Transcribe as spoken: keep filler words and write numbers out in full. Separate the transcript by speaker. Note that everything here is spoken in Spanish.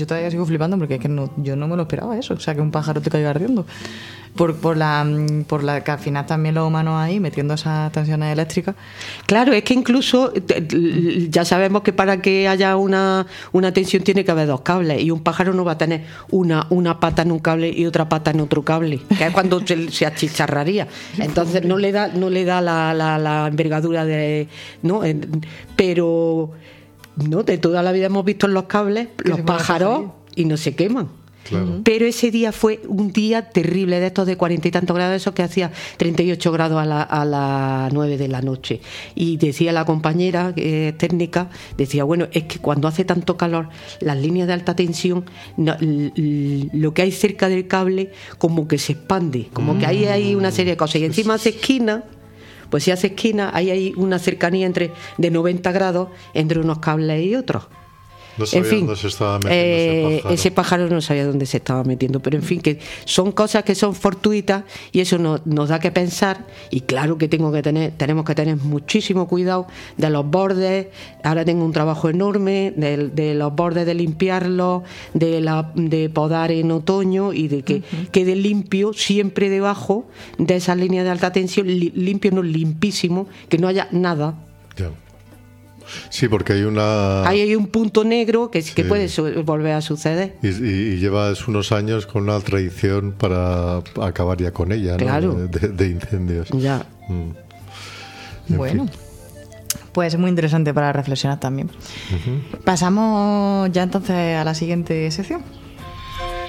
Speaker 1: Yo todavía sigo flipando porque es que no, yo no me lo esperaba eso, o sea, que un pájaro te caiga ardiendo. Por, por, la, por la que al final también los humanos ahí metiendo esas tensiones eléctricas.
Speaker 2: Claro, es que incluso ya sabemos que para que haya una, una tensión tiene que haber dos cables, y un pájaro no va a tener una, una pata en un cable y otra pata en otro cable, que es cuando se, se achicharraría. Entonces no le da, no le da la, la, la envergadura de... ¿no? Pero no, de toda la vida hemos visto en los cables los pájaros y no se queman. Claro. Pero ese día fue un día terrible, de estos de cuarenta y tantos grados, esos que hacía treinta y ocho grados a, la, a las nueve de la noche. Y decía la compañera eh, técnica, decía, bueno, es que cuando hace tanto calor, las líneas de alta tensión, no, l, l, lo que hay cerca del cable como que se expande, como mm. que ahí hay una serie de cosas. Y encima hace esquina, pues si hace esquina, ahí hay una cercanía entre de noventa grados entre unos cables y otros.
Speaker 3: No sabía en fin, dónde se estaba metiendo eh, ese pájaro.
Speaker 2: Ese pájaro no sabía dónde se estaba metiendo, pero en fin, que son cosas que son fortuitas y eso nos, nos da que pensar. Y claro que tengo que tener, tenemos que tener muchísimo cuidado de los bordes. Ahora tengo un trabajo enorme de, de los bordes, de limpiarlos, de, la, de podar en otoño y de que uh-huh. quede limpio siempre debajo de esas líneas de alta tensión, li, limpio, no limpísimo, que no haya nada.
Speaker 3: Ya. Sí, porque hay una...
Speaker 2: Ahí hay un punto negro que, sí. que puede su- volver a suceder.
Speaker 3: Y, y, y llevas unos años con una tradición para acabar ya con ella, ¿no?
Speaker 2: Claro.
Speaker 3: De, de incendios.
Speaker 2: Ya.
Speaker 3: Mm.
Speaker 1: Bueno, fin. Pues muy interesante para reflexionar también. Uh-huh. Pasamos ya entonces a la siguiente sección.